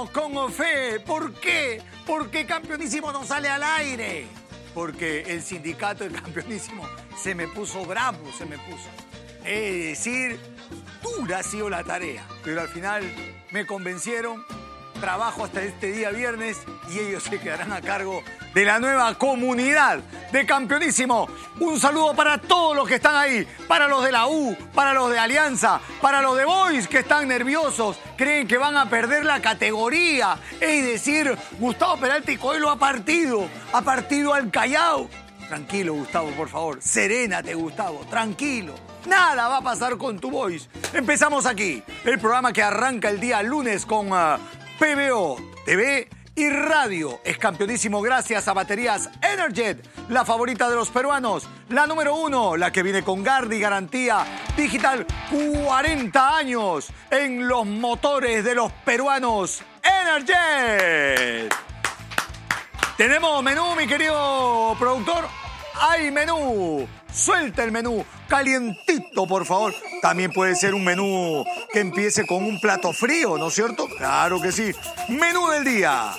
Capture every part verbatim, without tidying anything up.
Vamos con fe. ¿Por qué? Porque Campeonísimo no sale al aire. Porque el sindicato de Campeonísimo se me puso bravo, se me puso. Es decir, dura ha sido la tarea. Pero al final me convencieron. Trabajo hasta este día viernes y ellos se quedarán a cargo de la nueva comunidad de Campeonísimo. Un saludo para todos los que están ahí, para los de la U, para los de Alianza, para los de Boys que están nerviosos, creen que van a perder la categoría. Es decir, Gustavo Peralta y Coelho ha partido, ha partido al Callao. Tranquilo, Gustavo, por favor. Serénate, Gustavo, tranquilo. Nada va a pasar con tu Boys. Empezamos aquí, el programa que arranca el día lunes con uh, P B O, T V y radio. Es Campeonísimo gracias a Baterías Energet, la favorita de los peruanos. La número uno, la que viene con Gardi, garantía digital cuarenta años en los motores de los peruanos. Energet. Tenemos menú, mi querido productor. ¡Hay menú! Suelta el menú, calientito, por favor. También puede ser un menú que empiece con un plato frío, ¿no es cierto? Claro que sí. Menú del día.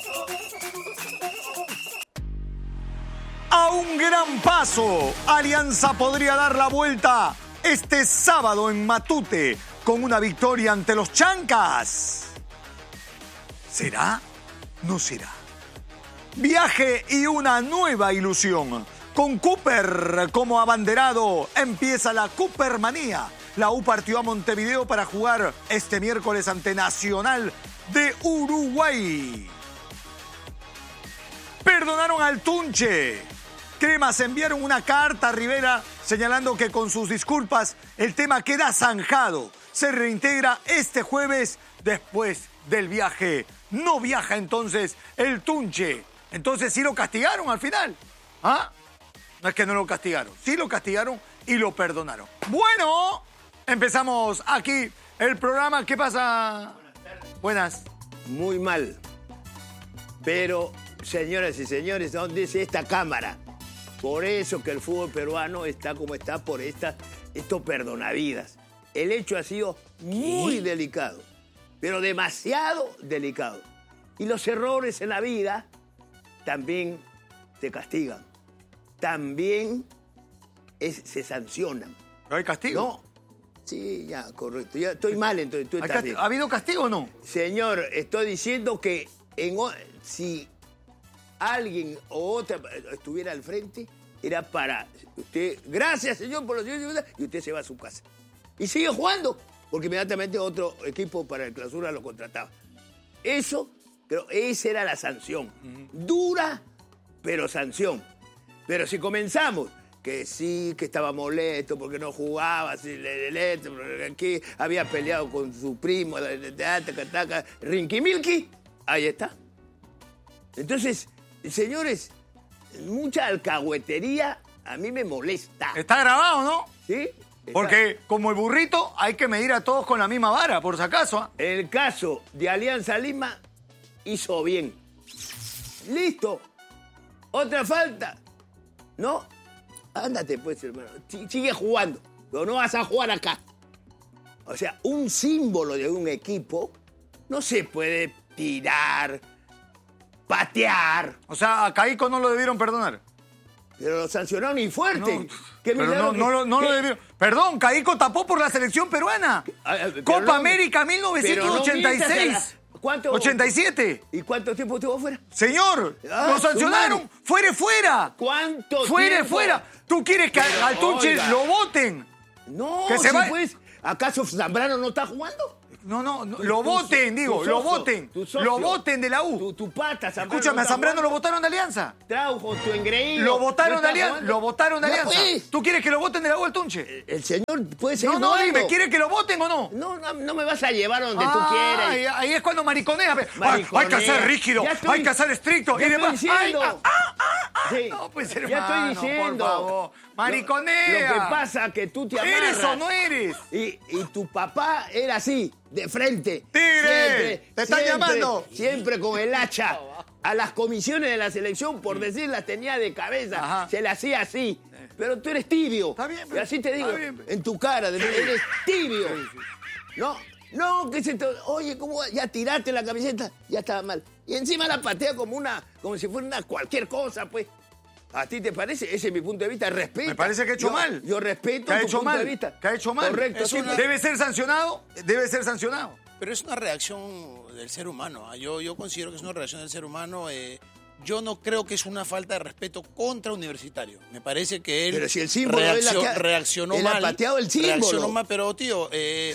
A un gran paso, Alianza podría dar la vuelta este sábado en Matute con una victoria ante los Chancas. ¿Será? ¿No será? Viaje y una nueva ilusión. Con Cooper como abanderado, empieza la Coopermanía. La U partió a Montevideo para jugar este miércoles ante Nacional de Uruguay. Perdonaron al Tunche. Cremas enviaron una carta a Rivera señalando que con sus disculpas el tema queda zanjado. Se reintegra este jueves después del viaje. No viaja entonces el Tunche. Entonces sí lo castigaron al final. ¿Ah? No es que no lo castigaron, sí lo castigaron y lo perdonaron. Bueno, empezamos aquí el programa. ¿Qué pasa? Buenas. Muy mal. Pero, señoras y señores, ¿dónde es esta cámara? Por eso que el fútbol peruano está como está, por esta, estos perdonavidas. El hecho ha sido muy ¿Qué? delicado, pero demasiado delicado. Y los errores en la vida también te castigan. También es, se sancionan. ¿No hay castigo? No. Sí, ya, correcto. Ya estoy mal, entonces tú estás bien. ¿Ha habido castigo o no? Señor, estoy diciendo que en, si alguien o otra estuviera al frente, era para usted, gracias, señor, por los y usted se va a su casa. Y sigue jugando, porque inmediatamente otro equipo para el clausura lo contrataba. Eso, pero esa era la sanción. Uh-huh. Dura, pero sanción. Pero si comenzamos, que sí, que estaba molesto porque no jugaba, así, porque aquí había peleado con su primo, Rinky Milky, ahí está. Entonces, señores, mucha alcahuetería a mí me molesta. Está grabado, ¿no? Sí. Está. Porque como el burrito hay que medir a todos con la misma vara, por si acaso. ¿eh? El caso de Alianza Lima hizo bien. Listo. Otra falta. No, ándate pues, hermano. Sigue jugando, pero no vas a jugar acá. O sea, un símbolo de un equipo no se puede tirar, patear. O sea, a Caico no lo debieron perdonar. Pero lo sancionaron y fuerte. No, ¿Qué pero no, que, no, lo, no ¿qué? lo debieron. Perdón, Caico tapó por la selección peruana. Ah, Copa no, América mil novecientos ochenta y seis. ¿Cuánto? ochenta y siete. ¿Y cuánto tiempo estuvo fuera? Señor, ah, lo sancionaron. ¡Fuere fuera! ¿Cuánto ¡Fuere tiempo? fuera! ¿Tú quieres que Pero, al Tunche oiga. lo voten? No, que se si va... pues, ¿acaso Zambrano no está jugando? No, no, no Tu, lo tu, voten, tu digo, socio, lo voten. Lo voten de la U. Tu, tu pata, Zambrano. Escúchame, no a Zambrano jugando. lo votaron de Alianza. Traujo, tu engreído. Lo votaron no de Alianza. Lo votaron de no, Alianza. Pues. ¿Tú quieres que lo voten de la U al Tunche? El, el señor puede seguir No, no, jugando. dime, ¿quiere que lo voten o no? No, no, no me vas a llevar a donde ah, tú quieras. Ahí, ahí es cuando mariconea. Mariconea. Hay que ser rígido, estoy, hay que ser estricto. Ya y estoy después, diciendo. Ay, ah, ah, ah, Sí. No, pues hermano, ya estoy diciendo. por favor. Mariconea. Lo, lo que pasa es que tú te amarras. ¿Eres o no eres? Y, y tu papá era así, de frente. ¡Tigre! Siempre, ¡Te están siempre, llamando! Siempre con el hacha. A las comisiones de la selección, por decir, las tenía de cabeza. Ajá. Se las hacía así. Pero tú eres tibio. Está bien, y así te digo, está bien. en tu cara, eres tibio. ¿No? No, que se te... Oye, ¿cómo ya tiraste la camiseta? Ya estaba mal. Y encima la patea como una, como si fuera una cualquier cosa, pues. ¿A ti te parece? Ese es mi punto de vista. Respeto. Me parece que ha hecho yo, mal. Yo respeto que ha tu hecho punto mal. de vista. Que ha hecho mal. Correcto. Sí, una... Debe ser sancionado. Debe ser sancionado. Pero es una reacción del ser humano. ¿eh? Yo, yo considero que es una reacción del ser humano. Eh, yo no creo que es una falta de respeto contra Universitario. Me parece que él pero si el símbolo reaccionó, es la que... reaccionó él mal. ha pateado el símbolo. Reaccionó mal, pero tío, eh,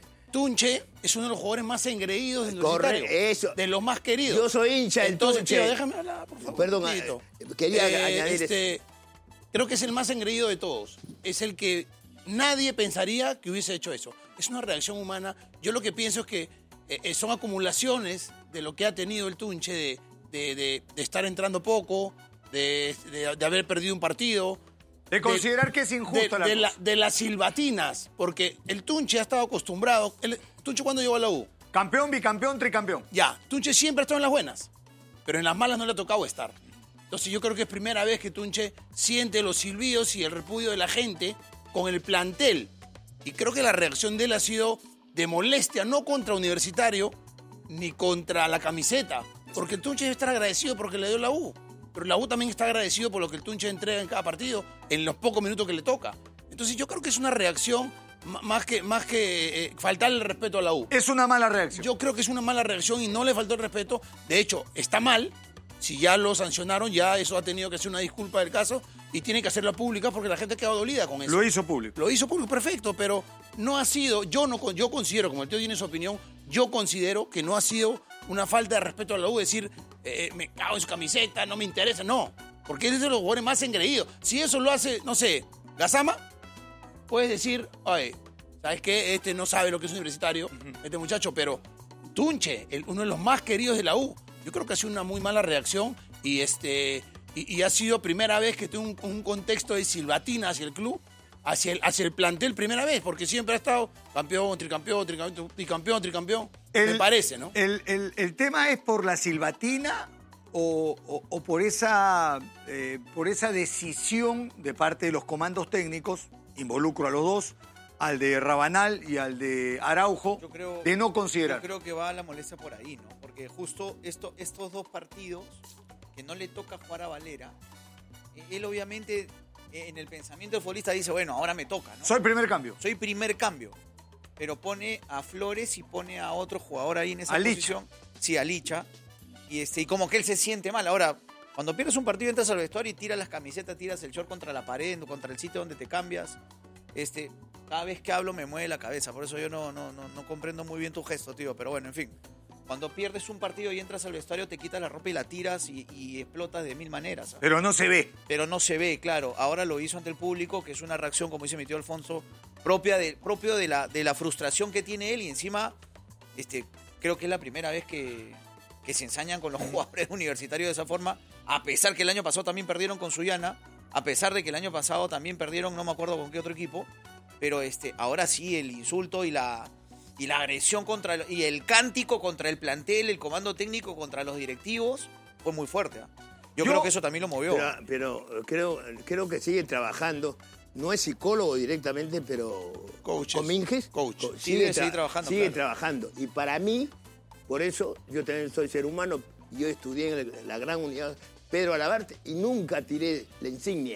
Tunche es uno de los jugadores más engreídos del Universitario. Corre, eso. De los más queridos. Yo soy hincha del Entonces, Tunche. tío, déjame hablar, por favor. Perdón, Tito. quería Eh, añadir este, eso. Creo que es el más engreído de todos. Es el que nadie pensaría que hubiese hecho eso. Es una reacción humana. Yo lo que pienso es que eh, son acumulaciones de lo que ha tenido el Tunche, de, de, de, de estar entrando poco, de, de, de haber perdido un partido. De considerar de, que es injusto de, la de, cosa. la, de las silbatinas, porque el Tunche ha estado acostumbrado. El Tunche, ¿cuándo llegó a la U? Campeón, bicampeón, tricampeón. Ya, Tunche siempre ha estado en las buenas, pero en las malas no le ha tocado estar. Entonces yo creo que es primera vez que Tunche siente los silbidos y el repudio de la gente con el plantel. Y creo que la reacción de él ha sido de molestia, no contra Universitario ni contra la camiseta. Porque el Tunche debe estar agradecido porque le dio la U. Pero la U también está agradecido por lo que el Tunche entrega en cada partido, en los pocos minutos que le toca. Entonces yo creo que es una reacción más que, más que eh, faltarle el respeto a la U. Es una mala reacción. Yo creo que es una mala reacción y no le faltó el respeto. De hecho, está mal. Si ya lo sancionaron, ya eso ha tenido que ser una disculpa del caso y tiene que hacerla pública porque la gente ha quedado dolida con eso. Lo hizo público. Lo hizo público, perfecto, pero no ha sido, yo no yo considero, como el tío tiene su opinión, yo considero que no ha sido una falta de respeto a la U, decir, eh, me cago en su camiseta, no me interesa, no, porque es de los jugadores más engreídos. Si eso lo hace, no sé, Gassama, puedes decir, oye, ¿sabes qué? Este no sabe lo que es Universitario, uh-huh. este muchacho, pero Tunche, el, uno de los más queridos de la U, yo creo que ha sido una muy mala reacción y, este, y, y ha sido primera vez que tiene un, un contexto de silbatina hacia el club, hacia el, hacia el plantel primera vez, porque siempre ha estado campeón, tricampeón, tricampeón, tricampeón, tricampeón. El, me parece, ¿no? El, el, el tema es por la silbatina o, o, o por, esa, eh, por esa decisión de parte de los comandos técnicos, involucro a los dos, al de Rabanal y al de Araujo, yo creo, de no considerar. Yo creo que va la molestia por ahí, ¿no? Porque justo esto, estos dos partidos que no le toca jugar a Valera, él obviamente en el pensamiento del futbolista dice, bueno, ahora me toca, ¿no? Soy primer cambio. Soy primer cambio. Pero pone a Flores y pone a otro jugador ahí en esa a posición. Licha. Sí, a Licha. Y, este, y como que él se siente mal. Ahora, cuando pierdes un partido entras al vestuario y tiras las camisetas, tiras el short contra la pared, contra el sitio donde te cambias. Este, cada vez que hablo me mueve la cabeza. Por eso yo no, no, no, no comprendo muy bien tu gesto, tío. Pero bueno, en fin. Cuando pierdes un partido y entras al vestuario, te quitas la ropa y la tiras y, y explotas de mil maneras. ¿Sabes? Pero no se ve. Pero no se ve, claro. Ahora lo hizo ante el público, que es una reacción, como dice mi tío Alfonso, propia de, propio de la, de la frustración que tiene él. Y encima, este, creo que es la primera vez que, que se ensañan con los jugadores universitarios de esa forma, a pesar que el año pasado también perdieron con Sullana, a pesar de que el año pasado también perdieron, no me acuerdo con qué otro equipo, pero este, ahora sí, el insulto y la... Y la agresión contra el, y el cántico contra el plantel, el comando técnico contra los directivos, fue muy fuerte. ¿eh? Yo, Yo creo que eso también lo movió. Pero, pero creo, creo que sigue trabajando. No es psicólogo directamente, pero Coaches. Cominges. Coach. Co- Sí, sigue, sigue trabajando. Sigue claro. trabajando. Y para mí, por eso, yo también soy ser humano. Yo estudié en la gran unidad Pedro Alabarte y nunca tiré la insignia.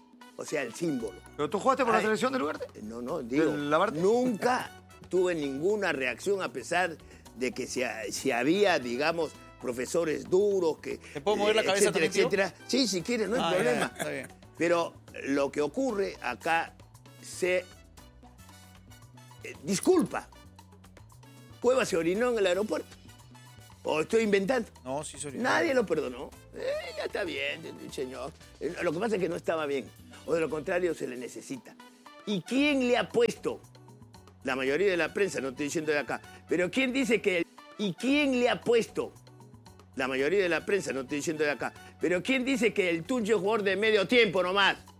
O sea, el símbolo. ¿Pero tú jugaste por Ay, la selección del Ugarte? No, no, digo, ¿Del Labarte? nunca tuve ninguna reacción a pesar de que si, si había, digamos, profesores duros que... ¿Te puedo mover la cabeza etcétera, también, tío? etcétera. Sí, si quieres, no hay Ah, ya, problema. ya, está bien. Pero lo que ocurre acá se eh, disculpa. Cueva se orinó en el aeropuerto. ¿O estoy inventando? No, sí, sorry. Nadie lo perdonó. Eh, ya está bien, señor. Eh, Lo que pasa es que no estaba bien. O de lo contrario, se le necesita. ¿Y quién le ha puesto? La mayoría de la prensa, no estoy diciendo de acá. Pero ¿quién dice que... ¿Y quién le ha puesto? La mayoría de la prensa, no estoy diciendo de acá. Pero ¿quién dice que el Tunche es jugador de medio tiempo nomás?